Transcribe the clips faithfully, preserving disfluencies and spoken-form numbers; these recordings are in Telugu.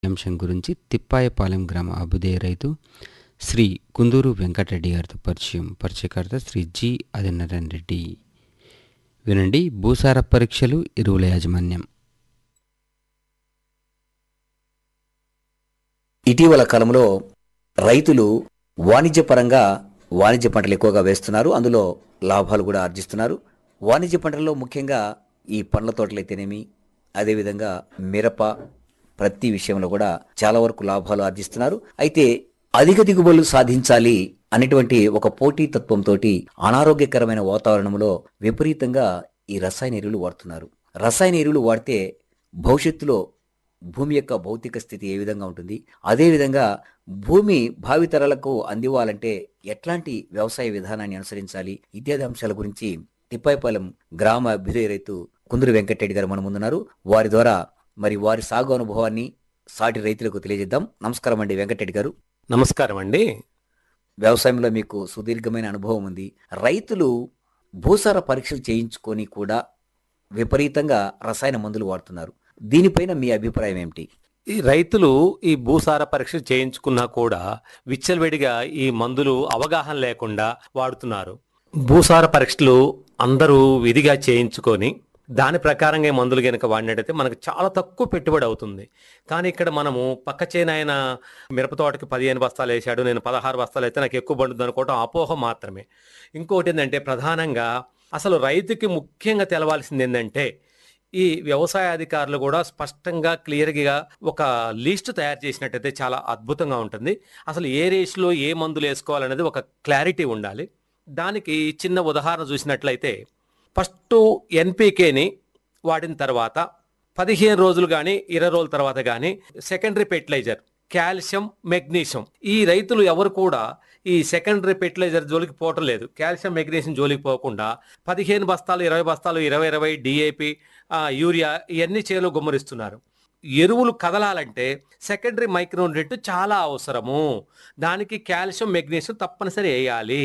అంశం గురించి తిప్పాయపాలెం గ్రామ అభ్యుదయ రైతు శ్రీ కుందూరు వెంకటరెడ్డి గారితో పరిచయం. పరిచయకర్త శ్రీ జి ఆదినారాయణ రెడ్డి. వినండి. భూసార పరీక్షలు, ఎరువుల యాజమాన్యం. ఇటీవల కాలంలో రైతులు వాణిజ్యపరంగా వాణిజ్య పంటలు ఎక్కువగా వేస్తున్నారు. అందులో లాభాలు కూడా ఆర్జిస్తున్నారు. వాణిజ్య పంటల్లో ముఖ్యంగా ఈ పండ్ల తోటలైతేనేమి, అదేవిధంగా మిరప, ప్రతి విషయంలో కూడా చాలా వరకు లాభాలు ఆర్జిస్తున్నారు. అయితే అధిక దిగుబడులు సాధించాలి అనేటువంటి ఒక పోటీ తత్వంతో అనారోగ్యకరమైన వాతావరణంలో విపరీతంగా ఈ రసాయన ఎరువులు వాడుతున్నారు. రసాయన ఎరువులు వాడితే భవిష్యత్తులో భూమి యొక్క భౌతిక స్థితి ఏ విధంగా ఉంటుంది, అదేవిధంగా భూమి భావితరాలకు అందివ్వాలంటే ఎట్లాంటి వ్యవసాయ విధానాన్ని అనుసరించాలి ఇత్యాది అంశాల గురించి తిప్పాయపాలెం గ్రామ అభ్యుదయ రైతు కుందూరు వెంకటరెడ్డి గారు మన ముందున్నారు. వారి ద్వారా మరి వారి సాగు అనుభవాన్ని సాటి రైతులకు తెలియజేద్దాం. నమస్కారం అండి వెంకటరెడ్డి గారు. నమస్కారం అండి. వ్యవసాయంలో మీకు సుదీర్ఘమైన అనుభవం ఉంది. రైతులు భూసార పరీక్షలు చేయించుకొని కూడా విపరీతంగా రసాయన మందులు వాడుతున్నారు. దీనిపైన మీ అభిప్రాయం ఏమిటి? ఈ రైతులు ఈ భూసార పరీక్ష చేయించుకున్నా కూడా విచ్చలవిడిగా ఈ మందులు అవగాహన లేకుండా వాడుతున్నారు. భూసార పరీక్షలు అందరూ విధిగా చేయించుకొని దాని ప్రకారంగా ఈ మందులు కనుక వాడినట్టయితే మనకు చాలా తక్కువ పెట్టుబడి అవుతుంది. కానీ ఇక్కడ మనము పక్క చేనైన మిరపతోటకి పదిహేను బస్తాలు వేసాడు, నేను పదహారు బస్తాలు అయితే నాకు ఎక్కువ పండుతుంది అనుకోవటం అపోహ మాత్రమే. ఇంకోటి ఏంటంటే ప్రధానంగా అసలు రైతుకి ముఖ్యంగా తెలవాల్సింది ఏంటంటే ఈ వ్యవసాయ అధికారులు కూడా స్పష్టంగా క్లియర్గా ఒక లిస్ట్ తయారు చేసినట్టయితే చాలా అద్భుతంగా ఉంటుంది. అసలు ఏ రేసులో ఏ మందులు వేసుకోవాలనేది ఒక క్లారిటీ ఉండాలి. దానికి చిన్న ఉదాహరణ చూసినట్లయితే ఫస్ట్ ఎన్పికేని వాడిన తర్వాత పదిహేను రోజులు కానీ ఇరవై రోజుల తర్వాత కానీ సెకండరీ ఫెర్టిలైజర్ కాల్షియం, మెగ్నీషియం, ఈ రైతులు ఎవరు కూడా ఈ సెకండరీ ఫెర్టిలైజర్ జోలికి పోవటం లేదు. కాల్షియం, మెగ్నీషియం జోలికి పోకుండా పదిహేను బస్తాలు ఇరవై బస్తాలు ఇరవై ఇరవై డిఏపి, యూరియా ఇవన్నీ చేలో గుమ్మరిస్తున్నారు. ఎరువులు కదలాలంటే సెకండరీ మైక్రోన్యూట్రియంట్ చాలా అవసరము. దానికి కాల్షియం, మెగ్నీషియం తప్పనిసరి వేయాలి.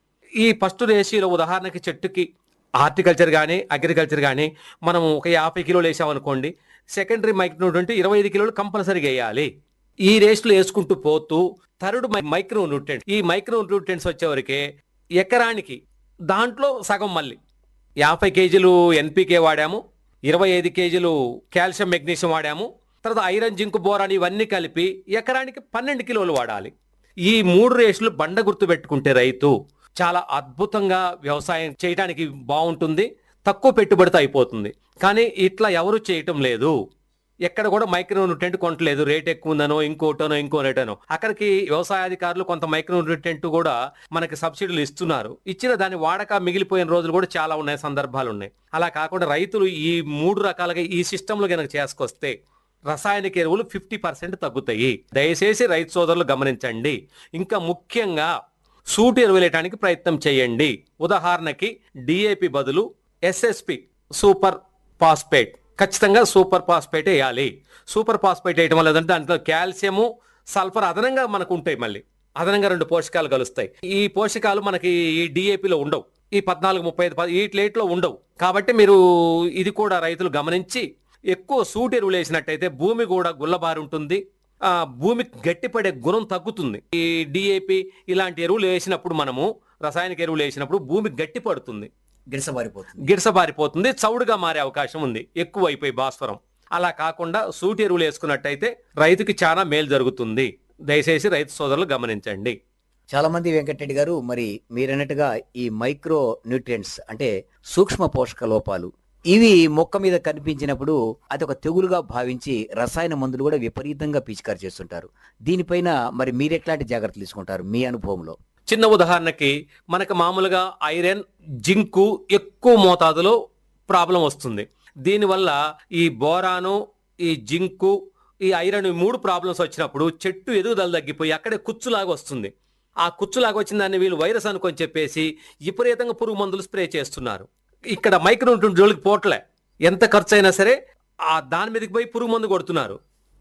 ఈ ఫస్ట్ రేషియోలో ఉదాహరణకి చెట్టుకి హార్టికల్చర్ కానీ అగ్రికల్చర్ కానీ మనం ఒక యాభై కిలోలు వేసామనుకోండి, సెకండరీ మైక్రోన్యూట్రియంట్ ఇరవై ఐదు కిలోలు కంపల్సరీగా వేయాలి. ఈ రేస్లో వేసుకుంటూ పోతూ థర్డ్ మైక్రో న్యూట్రియంట్స్, ఈ మైక్రో న్యూట్రియంట్స్ వచ్చేవరకే ఎకరానికి దాంట్లో సగం మళ్ళీ యాభై కేజీలు ఎన్పికే వాడాము, ఇరవై ఐదు కేజీలు కాల్షియం, మెగ్నీషియం వాడాము, తర్వాత ఐరన్, జింక్, బోరాన్ ఇవన్నీ కలిపి ఎకరానికి పన్నెండు కిలోలు వాడాలి. ఈ మూడు రేసులు బండ గుర్తు పెట్టుకుంటే రైతు చాలా అద్భుతంగా వ్యవసాయం చేయడానికి బాగుంటుంది, తక్కువ పెట్టుబడితో అయిపోతుంది. కానీ ఇట్లా ఎవరు చేయటం లేదు. ఎక్కడ కూడా మైక్రో న్యూట్రియంట్ కొనట్లేదు. రేట్ ఎక్కువ ఉందనో ఇంకోటనో ఇంకో రేటనో అక్కడికి వ్యవసాయ అధికారులు కొంత మైక్రో న్యూట్రియంట్ కూడా మనకి సబ్సిడీలు ఇస్తున్నారు. ఇచ్చిన దాని వాడక మిగిలిపోయిన రోజులు కూడా చాలా ఉన్నాయి, సందర్భాలు ఉన్నాయి. అలా కాకుండా రైతులు ఈ మూడు రకాలుగా ఈ సిస్టంలో కనుక చేసుకొస్తే రసాయనిక ఎరువులు ఫిఫ్టీ పర్సెంట్ తగ్గుతాయి. దయచేసి రైతు సోదరులు గమనించండి. ఇంకా ముఖ్యంగా సూటి ఎరువులు వేయడానికి ప్రయత్నం చేయండి. ఉదాహరణకి డిఏపి బదులు ఎస్ఎస్పి, సూపర్ ఫాస్ఫేట్, ఖచ్చితంగా సూపర్ ఫాస్ఫేట్ వేయాలి. సూపర్ ఫాస్ఫేట్ వేయటం వల్ల దాంట్లో కాల్షియము, సల్ఫర్ అదనంగా మనకు ఉంటాయి. మళ్ళీ అదనంగా రెండు పోషకాలు కలుస్తాయి. ఈ పోషకాలు మనకి ఈ డిఏపిలో ఉండవు, ఈ పద్నాలుగు ముప్పై ఐదు ఈ ప్లేట్లో ఉండవు. కాబట్టి మీరు ఇది కూడా రైతులు గమనించి ఎక్కువ సూటి ఎరువులు వేసినట్టయితే భూమి కూడా గుల్లబారి ఉంటుంది, ఆ భూమి గట్టిపడే గుణం తగ్గుతుంది. ఈ డిఏపి ఇలాంటి ఎరువులు వేసినప్పుడు, మనము రసాయనిక ఎరువులు వేసినప్పుడు భూమి గట్టి పడుతుంది, గిడసబారిపోతుంది గిడసబారిపోతుంది చౌడుగా మారే అవకాశం ఉంది ఎక్కువ అయిపోయి భాస్వరం. అలా కాకుండా సూటి ఎరువులు వేసుకున్నట్టయితే రైతుకి చాలా మేలు జరుగుతుంది. దయచేసి రైతు సోదరులు గమనించండి. చాలా మంది వెంకటరెడ్డి గారు, మరి మీరన్నట్టుగా ఈ మైక్రో న్యూట్రియంట్స్ అంటే సూక్ష్మ పోషక లోపాలు ఇవి మొక్క మీద కనిపించినప్పుడు అది ఒక తెగులుగా భావించి రసాయన మందులు కూడా విపరీతంగా పిచికారి చేస్తుంటారు. దీనిపైన మరి మీరు ఎట్లాంటి జాగ్రత్తలు తీసుకుంటారు మీ అనుభవంలో? చిన్న ఉదాహరణకి మనకు మామూలుగా ఐరన్, జింకు ఎక్కువ మోతాదులో ప్రాబ్లం వస్తుంది. దీనివల్ల ఈ బోరాను, ఈ జింకు, ఈ ఐరన్ ఈ మూడు ప్రాబ్లమ్స్ వచ్చినప్పుడు చెట్టు ఎదుగుదల తగ్గిపోయి అక్కడే కుచ్చులాగా వస్తుంది. ఆ కుచ్చులాగా వచ్చిన దాన్ని వీళ్ళు వైరస్ అనుకొని చెప్పేసి విపరీతంగా పురుగు మందులు స్ప్రే చేస్తున్నారు. ఇక్కడ మైక్రో న్యూట్రియంట్ జోలికి పోవట్లే. ఎంత ఖర్చు అయినా సరే ఆ దాని మీదకి పోయి పురుగు మందు కొడుతున్నారు.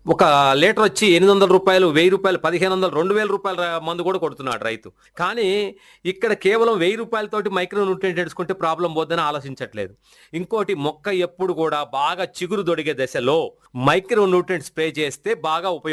ఒక లీటర్ వచ్చి ఎనిమిది వందల రూపాయలు, వెయ్యి రూపాయలు, పదిహేను వందలు, రెండు వేల రూపాయల ర- మందు కూడా కొడుతున్నాడు రైతు. కానీ ఇక్కడ కేవలం వెయ్యి రూపాయలతోటి మైక్రో న్యూట్రియంట్ వేసుకుంటే ప్రాబ్లం పోద్దని ఆలోచించట్లేదు. ఇంకోటి, మొక్క ఎప్పుడు కూడా బాగా చిగురు దొడిగే దశలో మైక్రో న్యూట్రియంట్ స్ప్రే చేస్తే బాగా ఉపయోగం